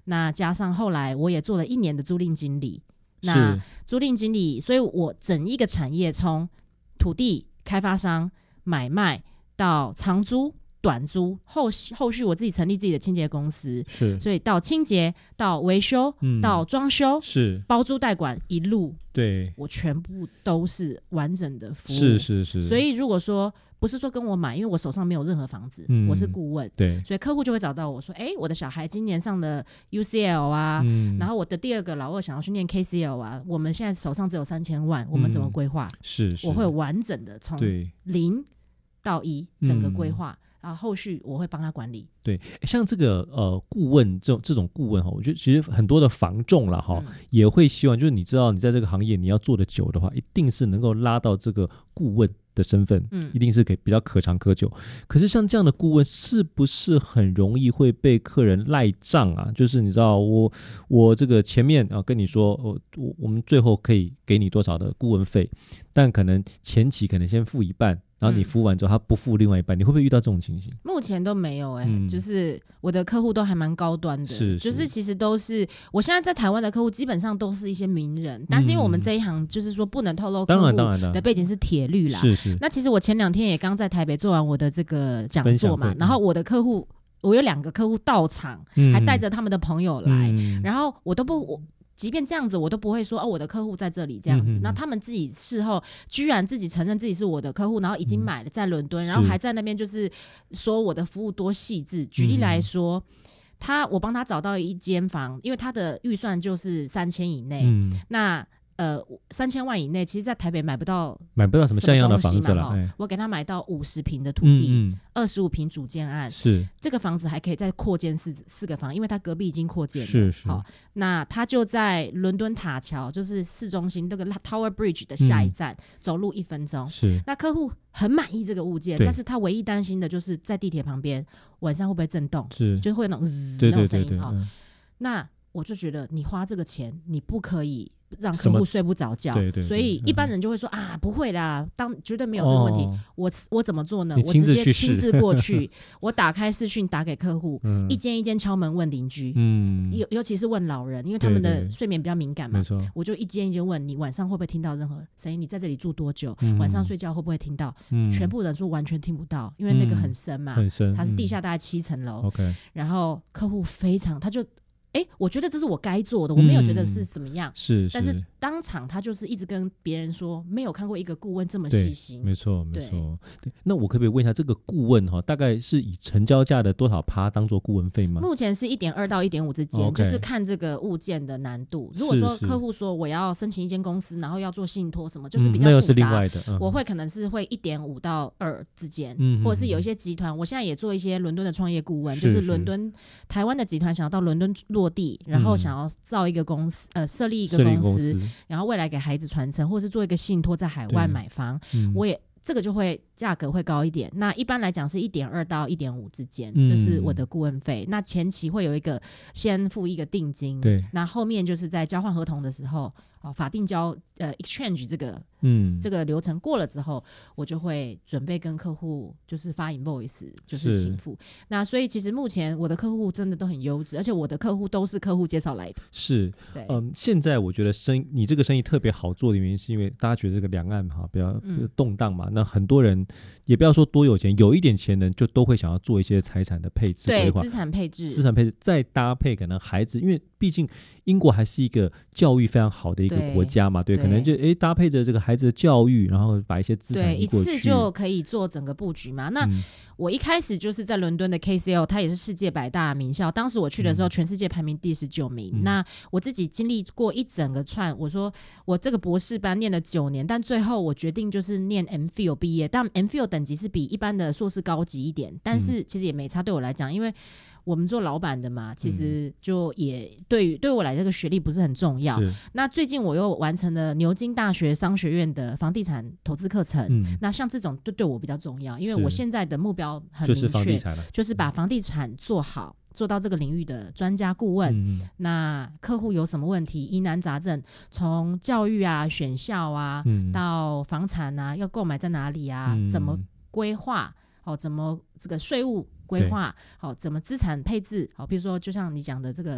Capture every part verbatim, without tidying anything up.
那加上后来我也做了一年的租赁经理，那租赁经理，所以我整一个产业从土地开发商买卖到长租短租，后后续我自己成立自己的清洁公司， 是， 所以到清洁到维修、嗯、到装修， 是包租代管一路， 对， 我全部都是完整的服务， 是是是。 所以如果说不是说跟我买，因为我手上没有任何房子、嗯、我是顾问， 对， 所以客户就会找到我说，哎，我的小孩今年上了 U C L 啊、嗯、然后我的第二个老二想要去念 K C L 啊，我们现在手上只有三千万，我们怎么规划、嗯、 是是， 我会完整的从零到一整个规划、嗯，然后后续我会帮他管理。 对，像这个呃顾问这种这种顾问哈，我觉得其实很多的房仲啦哈、嗯，也会希望就是你知道你在这个行业你要做得久的话，一定是能够拉到这个顾问的身份，嗯，一定是可以比较可长可久。可是像这样的顾问，是不是很容易会被客人赖账啊？就是你知道我我这个前面啊跟你说，我我我们最后可以给你多少的顾问费，但可能前期可能先付一半。然后你付完之后他不付另外一半、嗯、你会不会遇到这种情形？ 目前都没有哎、欸嗯，就是我的客户都还蛮高端的， 是， 就是其实都是我现在在台湾的客户基本上都是一些名人、嗯、但是因为我们这一行就是说不能透露客户的背景是铁律啦， 是是。 那其实我前两天也刚在台北做完我的这个讲座嘛，然后我的客户我有两个客户到场、嗯、还带着他们的朋友来、嗯、然后我都不我即便这样子我都不会说哦，我的客户在这里这样子、嗯、那他们自己事后居然自己承认自己是我的客户，然后已经买了在伦敦、嗯、然后还在那边就是说我的服务多细致。举例来说、嗯、他我帮他找到一间房，因为他的预算就是三千以内、嗯、那呃，三千万以内，其实在台北买不到买不到什么像样的房子了、 欸。我给他买到五十坪的土地，二十五坪主建案， 是这个房子还可以再扩建四四个房，因为他隔壁已经扩建了。 是是。 好，那他就在伦敦塔桥，就是市中心这个 Tower Bridge 的下一站，嗯、走路一分钟。 是。 那客户很满意这个物件，但是他唯一担心的就是在地铁旁边晚上会不会震动， 是， 就会那种滋对那种声音。 对对对嗯、 那我就觉得你花这个钱，你不可以让客户睡不着觉， 对对对， 所以一般人就会说、嗯、啊，不会啦，当绝对没有这个问题。哦、我我怎么做呢？我直接亲自过去，我打开视讯打给客户，嗯、一间一间敲门问邻居，嗯，尤尤其是问老人，因为他们的睡眠比较敏感嘛，对对我就一间一间问你晚上会不会听到任何声音？你在这里住多久？嗯、晚上睡觉会不会听到？嗯、全部人说完全听不到，因为那个很深嘛， 很深， 它是地下大概七层楼。 OK，、嗯、 然后客户非常，他就。哎，我觉得这是我该做的，我没有觉得是什么样， 嗯、是， 但是当场他就是一直跟别人说，没有看过一个顾问这么细心， 没错没错。对，那我可不可以问一下，这个顾问哈，大概是以成交价的多少趴当做顾问费吗？ 目前是一点二到一点五之间， okay, 就是看这个物件的难度。如果说客户说我要申请一间公司，然后要做信托什么，就是比较复杂，嗯、那又是另外的，嗯、我会可能是会一点五到二之间，嗯，或者是有一些集团，我现在也做一些伦敦的创业顾问，是就是伦敦台湾的集团想要到伦敦落地，然后。想要造一个公司，呃，设立一个公司， 公司然后未来给孩子传承，或是做一个信托在海外买房，嗯、我也这个就会价格会高一点。那一般来讲是一点二到一点五之间，这、嗯就是我的顾问费。那前期会有一个先付一个定金， 对， 那后面就是在交换合同的时候，哦、法定交呃 exchange 这个嗯这个流程过了之后，我就会准备跟客户就是发 invoice， 就是请付。那所以其实目前我的客户真的都很优质，而且我的客户都是客户介绍来的。 是，嗯，现在我觉得生你这个生意特别好做的原因，是因为大家觉得这个两岸哈比较动荡嘛、嗯，那很多人也不要说多有钱，有一点钱人就都会想要做一些财产的配置规划， 对，资产配置， 资产配置再搭配可能孩子，因为毕竟英国还是一个教育非常好的一个国家嘛，对，对可能就诶搭配着这个孩子的教育，然后把一些资产移过去， 对，一次就可以做整个布局嘛。那、嗯、我一开始就是在伦敦的 K C L， 它也是世界百大名校，当时我去的时候、嗯、全世界排名第十九名、嗯、那我自己经历过一整个串，我说我这个博士班念了九年，但最后我决定就是念 M Phil 毕业，但 M Phil 等级是比一般的硕士高级一点，但是其实也没差，对我来讲，因为我们做老板的嘛，其实就也对于对我来这个学历不是很重要。那最近我又完成了牛津大学商学院的房地产投资课程、嗯、那像这种对对我比较重要，因为我现在的目标很明确， 就是房地产了， 就是把房地产做好，做到这个领域的专家顾问、嗯、那客户有什么问题疑难杂症，从教育啊选校啊、嗯、到房产啊要购买在哪里啊、嗯、怎么规划、哦、怎么这个税务规划好，怎么资产配置好，比如说就像你讲的这个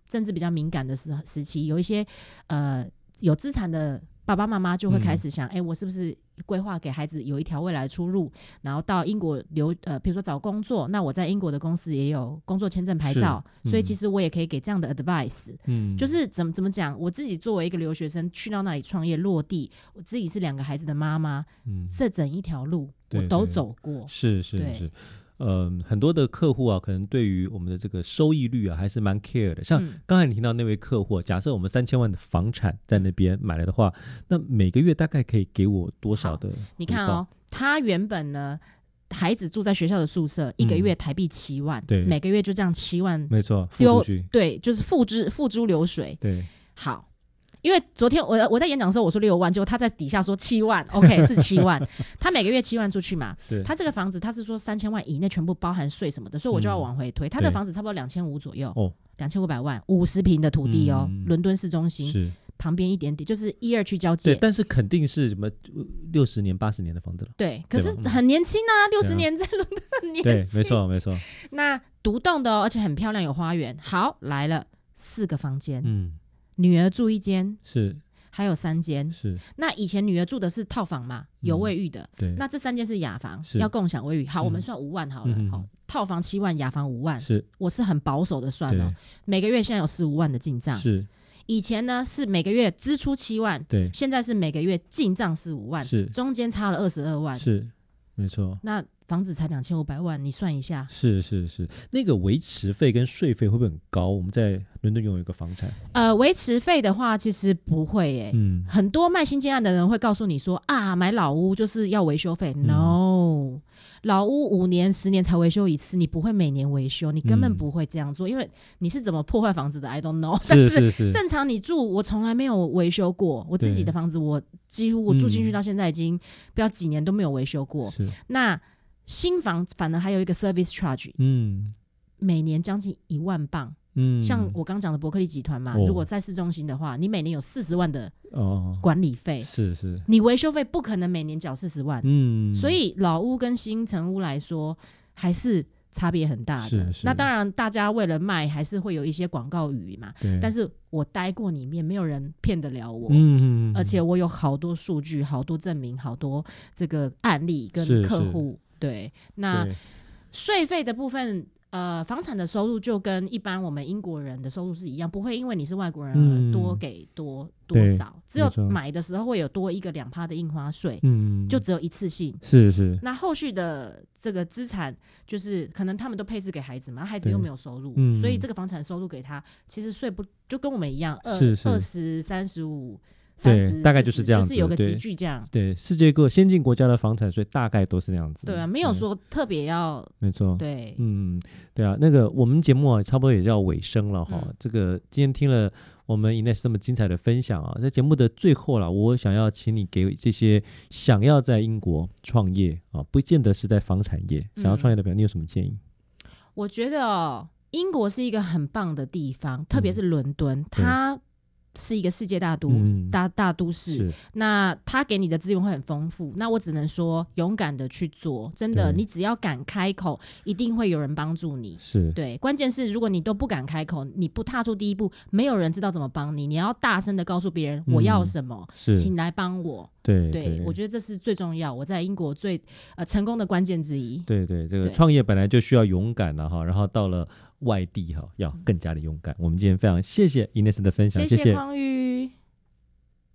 政治比较敏感的时时期，有一些呃有资产的爸爸妈妈就会开始想，哎、嗯，我是不是规划给孩子有一条未来的出路，然后到英国留呃，比如说找工作，那我在英国的公司也有工作签证牌照，嗯、所以其实我也可以给这样的 advice， 嗯，就是怎么怎么讲，我自己作为一个留学生去到那里创业落地，我自己是两个孩子的妈妈，嗯，这整一条路我都走过， 是是是。呃，很多的客户啊，可能对于我们的这个收益率啊，还是蛮 care 的。像刚才你听到那位客户，假设我们三千万的房产在那边买来的话，那每个月大概可以给我多少的？ 你看哦，他原本呢，孩子住在学校的宿舍，一个月台币七万，对、嗯，每个月就这样七万， 没错，付出去， 对，就是付之付诸流水， 对， 好。因为昨天我我在演讲的时候我说六万，结果他在底下说七万 ，OK 是七万，他每个月七万出去嘛，他这个房子他是说三千万以内全部包含税什么的，所以我就要往回推，嗯、他的房子差不多两千五左右，哦，两千五百万，五十平的土地哦，嗯、伦敦市中心，是旁边一点点，就是一二区交界， 对，但是肯定是什么六十年、八十年的房子了， 对，可是很年轻啊，六十年在伦敦很年轻， 对，没错没错。 那独栋的哦，而且很漂亮，有花园。好，来了四个房间，嗯，女儿住一间， 是。 还有三间， 是那以前女儿住的是套房嘛，有卫浴的，嗯、对，那这三间是雅房，要共享卫浴。好，嗯、我们算五万好了，嗯、好，套房七万，雅房五万，是，我是很保守的算哦，每个月现在有十五万的进账，是，以前呢是每个月支出七万，对，现在是每个月进账十五万，是，中间差了二十二万， 是，没错， 那。房子才两千五百万，你算一下。 是是是，那个维持费跟税费会不会很高？我们在伦敦拥有一个房产， 呃，维持费的话其实不会耶、欸。嗯，很多卖新建案的人会告诉你说啊，买老屋就是要维修费、嗯、，no， 老屋五年、十年才维修一次，你不会每年维修，你根本不会这样做，嗯、因为你是怎么破坏房子的 ，I don't know。但是正常你住，我从来没有维修过，我自己的房子我几乎我住进去到现在已经不知道几年都没有维修过。是那。新房反而还有一个 service charge， 嗯，每年将近一万镑，嗯，像我刚讲的伯克利集团嘛、哦，如果在市中心的话，你每年有四十万的管理费、哦，是是，你维修费不可能每年缴四十万，嗯，所以老屋跟新成屋来说还是差别很大的。是是，那当然，大家为了卖，还是会有一些广告语嘛，对，但是我待过里面，没有人骗得了我，嗯嗯，而且我有好多数据、好多证明、好多这个案例跟客户。对，那税费的部分，呃，房产的收入就跟一般我们英国人的收入是一样，不会因为你是外国人而多给多、嗯、多少，只有买的时候会有多一个两趴的印花税，嗯，就只有一次性，是是。那后续的这个资产，就是可能他们都配置给孩子嘛，孩子又没有收入，嗯、所以这个房产收入给他，其实税不就跟我们一样，二二十、三十五。 对，大概就是这样子， 就是有个集聚这样。 对，世界各先进国家的房产税大概都是那样子。 对啊，没有说特别要。 没错。 对， 嗯，对啊，那个我们节目啊，差不多也要尾声了哈、嗯。这个今天听了我们 Ines 这么精彩的分享啊，在节目的最后啦，我想要请你给这些想要在英国创业啊，不见得是在房产业，想要创业的朋友，你有什么建议？ 我觉得哦，英国是一个很棒的地方，特别是伦敦，嗯、它。是一个世界大都、嗯、大大都市，那他给你的资源会很丰富。那我只能说，勇敢的去做，真的，你只要敢开口，一定会有人帮助你。是对，关键是如果你都不敢开口，你不踏出第一步，没有人知道怎么帮你。你要大声的告诉别人，我要什么，嗯、请来帮我。对 对, 对，我觉得这是最重要。我在英国最呃成功的关键之一。 对对，这个创业本来就需要勇敢了哈，然后到了外地哈，要更加的勇敢。我们今天非常谢谢 Ines 的分享，谢谢匡宇。